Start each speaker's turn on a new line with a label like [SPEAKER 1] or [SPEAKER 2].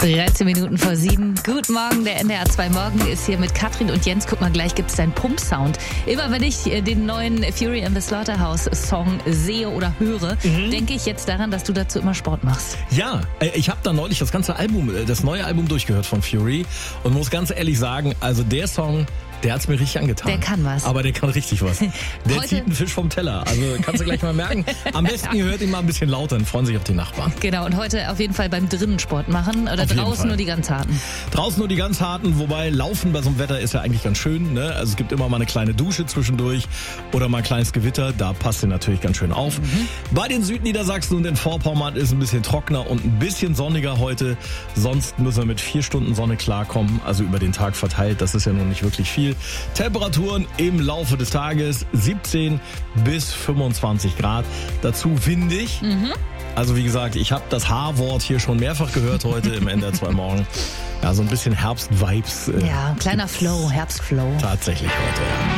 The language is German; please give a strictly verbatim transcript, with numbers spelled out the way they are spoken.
[SPEAKER 1] dreizehn Minuten vor sieben. Guten Morgen, der N D R zwei Morgen ist hier mit Katrin und Jens. Guck mal, gleich gibt's deinen Pump-Sound. Immer wenn ich den neuen Fury and the Slaughterhouse-Song sehe oder höre, mhm. denke ich jetzt daran, dass du dazu immer Sport machst.
[SPEAKER 2] Ja, ich habe da neulich das ganze Album, das neue Album durchgehört von Fury und muss ganz ehrlich sagen, also der Song, der hat's mir richtig angetan.
[SPEAKER 1] Der kann was.
[SPEAKER 2] Aber der kann richtig was. Der
[SPEAKER 1] Heute
[SPEAKER 2] zieht einen Fisch vom Teller. Also kannst du gleich mal merken. Am besten ihr hört ihn mal ein bisschen lauter, dann freuen sich auch die Nachbarn.
[SPEAKER 1] Genau, und heute auf jeden Fall beim drinnen Sport machen oder
[SPEAKER 2] Auf jeden
[SPEAKER 1] draußen
[SPEAKER 2] Fall.
[SPEAKER 1] nur die ganz harten.
[SPEAKER 2] Draußen nur die ganz harten, wobei Laufen bei so einem Wetter ist ja eigentlich ganz schön. Ne? Also es gibt immer mal eine kleine Dusche zwischendurch oder mal ein kleines Gewitter. Da passt ihr natürlich ganz schön auf. Mhm. Bei den Südniedersachsen und den Vorpommern ist ein bisschen trockener und ein bisschen sonniger heute. Sonst müssen wir mit vier Stunden Sonne klarkommen. Also über den Tag verteilt. Das ist ja nun nicht wirklich viel. Temperaturen im Laufe des Tages siebzehn bis fünfundzwanzig Grad. Dazu windig. Mhm. Also wie gesagt, ich habe das H-Wort hier schon mehrfach gehört heute im N D R zwei Morgen. Ja, so ein bisschen Herbst-Vibes.
[SPEAKER 1] Äh, ja, kleiner Flow, Herbst-Flow.
[SPEAKER 2] Tatsächlich heute, ja.